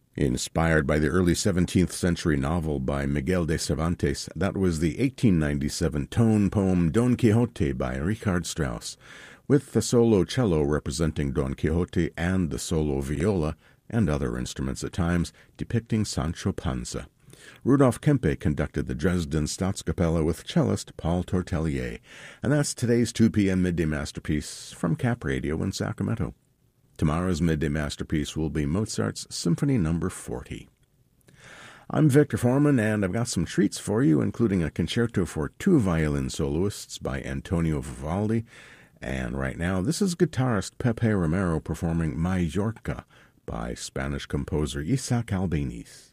Inspired by the early 17th century novel by Miguel de Cervantes, that was the 1897 tone poem Don Quixote by Richard Strauss, with the solo cello representing Don Quixote and the solo viola, and other instruments at times, depicting Sancho Panza. Rudolf Kempe conducted the Dresden Staatskapelle with cellist Paul Tortelier. And that's today's 2 p.m. Midday Masterpiece from Cap Radio in Sacramento. Tomorrow's Midday Masterpiece will be Mozart's Symphony No. 40. I'm Victor Foreman, and I've got some treats for you, including a concerto for 2 violin soloists by Antonio Vivaldi. And right now, this is guitarist Pepe Romero performing Mallorca by Spanish composer Isaac Albeniz.